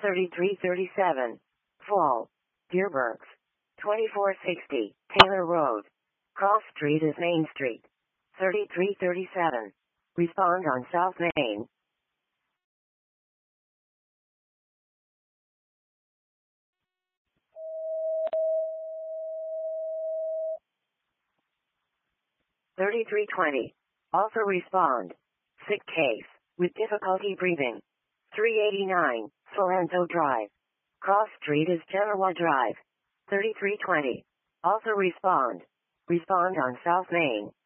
3337. Fall. Deerbergs. 2460. Taylor Road. Cross Street is Main Street. 3337. Respond on South Main. Thirty-three 20. Also respond. Sick case. With difficulty breathing. 389. Sorenzo Drive. Cross Street is Genoa Drive. 3320. Also respond. Respond on South Main.